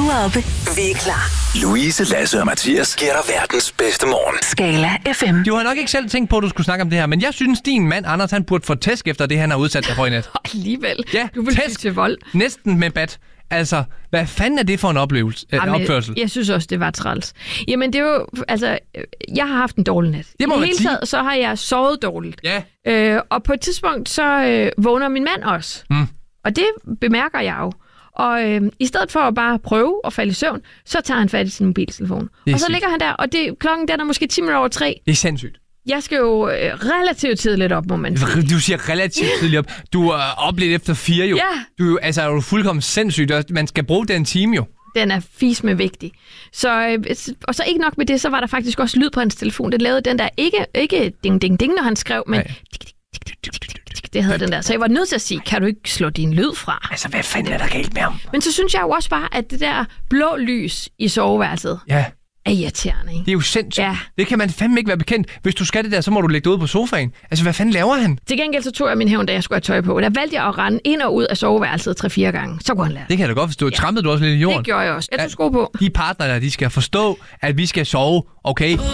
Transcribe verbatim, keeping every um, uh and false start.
er oppe. Vi er klar. Louise, Lasse og Mathias giver dig verdens bedste morgen. Skala F M. Du har nok ikke selv tænkt på, at du skulle snakke om det her, men jeg synes, din mand, Anders, han burde få tæsk efter det, han har udsat dig for i nat. Alligevel. Ja, du vil tæsk. til vold. Næsten med bat. Altså, hvad fanden er det for en oplevelse, øh, Jamen, opførsel? Jeg synes også, det var træls. Jamen, det er jo... Altså, jeg har haft en dårlig nat. Det må I man det hele sige. taget, så har jeg sovet dårligt. Ja. Øh, og på et tidspunkt, så øh, vågner min mand også. Mm. Og det bemærker jeg jo. Og øh, i stedet for at bare prøve at falde i søvn, så tager han fat i sin mobiltelefon. Og så sygt. ligger han der, og det, klokken den er måske ti minutter over tre. Det er sindssygt. Jeg skal jo øh, relativt tidligt op, må man sige. Du siger relativt tidligt op. Du er op lidt efter fire jo. Ja. Du altså, er jo fuldkommen sindssygt. Og man skal bruge den time jo. Den er fisme vigtig. Så, øh, og så ikke nok med det, så var der faktisk også lyd på hans telefon. Det lavede den der ikke, ikke ding, ding, ding, når han skrev, men det havde den der. Så jeg var nødt til at sige, kan du ikke slå din lyd fra? Altså, hvad fanden er der galt med ham? Men så synes jeg jo også bare, at det der blå lys i soveværelset Ja. er irriterende, ikke? Det er jo sindssygt. Ja. Det kan man fandme ikke være bekendt. Hvis du skal det der, så må du lægge det ud på sofaen. Altså, hvad fanden laver han? Til gengæld så tog jeg min hævn, da jeg skulle have tøj på. Der valgte jeg at rende ind og ud af soveværelset tre-fire gange. Så kunne han lære. Det kan jeg da godt forstå. Ja. Trampede du også lidt i jorden? Det gjorde jeg også. Jeg tog sko på. De partnere der, de skal forstå, at vi skal sove, okay?